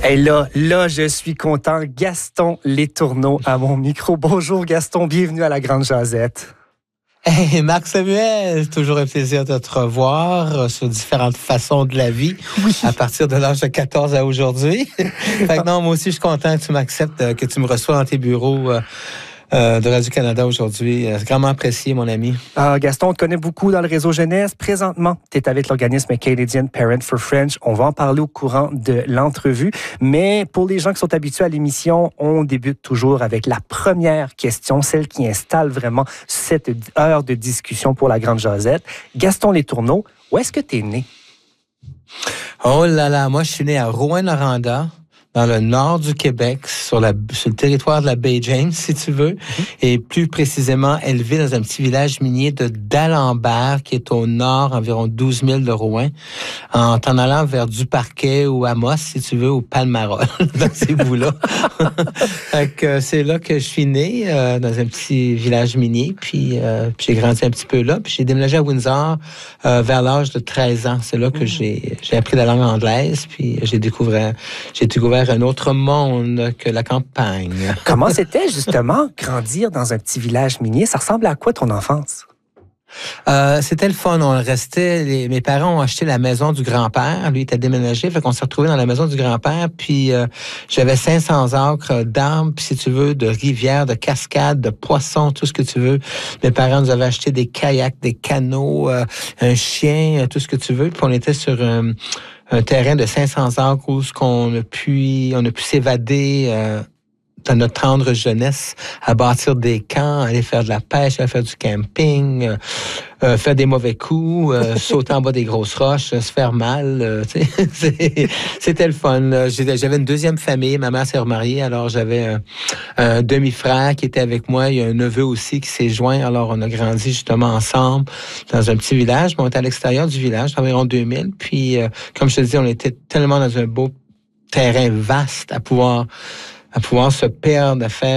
Et là, je suis content. Gaston Letourneau à mon micro. Bonjour Gaston, bienvenue à la Grande Jazette. Hey, Marc Samuel, toujours un plaisir de te revoir sur différentes façons de la vie, à partir de l'âge de 14 à aujourd'hui. Fait que non, moi aussi, je suis content que tu m'acceptes, que tu me reçois dans tes bureaux de Radio-Canada aujourd'hui. C'est grandement apprécié, mon ami. Gaston, on te connaît beaucoup dans le réseau jeunesse. Présentement, tu es avec l'organisme Canadian Parent for French. On va en parler au courant de l'entrevue. Mais pour les gens qui sont habitués à l'émission, on débute toujours avec la première question, celle qui installe vraiment cette heure de discussion pour la Grande Jazette. Gaston Letourneau, où est-ce que tu es né? Oh là là, moi, je suis né à Rouyn-Noranda, dans le nord du Québec, sur le territoire de la baie James, si tu veux, et plus précisément élevé dans un petit village minier de D'Alembert, qui est au nord, environ 12 000 de Rouyn, en t'en allant vers Duparquet ou Amos, si tu veux, ou Palmarol, dans ces bouts-là. Fait que c'est là que je suis né, dans un petit village minier, puis j'ai grandi un petit peu là, puis j'ai déménagé à Windsor vers l'âge de 13 ans. C'est là que j'ai appris la langue anglaise, puis j'ai découvert un autre monde que la campagne. Comment c'était justement grandir dans un petit village minier? Ça ressemble à quoi ton enfance? C'était le fun. On restait. Mes parents ont acheté la maison du grand-père. Lui était déménagé, fait qu'on s'est retrouvés dans la maison du grand-père. Puis j'avais 500 acres d'arbres, puis si tu veux, de rivières, de cascades, de poissons, tout ce que tu veux. Mes parents nous avaient acheté des kayaks, des canots, un chien, tout ce que tu veux. Puis on était sur un terrain de 500 acres où on a pu s'évader dans notre tendre jeunesse, à bâtir des camps, aller faire de la pêche, aller faire du camping, faire des mauvais coups, sauter en bas des grosses roches, se faire mal. C'était le fun. J'avais une deuxième famille. Ma mère s'est remariée, alors j'avais un demi-frère qui était avec moi. Il y a un neveu aussi qui s'est joint. Alors, on a grandi justement ensemble dans un petit village. Mais on était à l'extérieur du village, environ 2000. Puis, comme je te dis, on était tellement dans un beau terrain vaste à pouvoir se perdre, à faire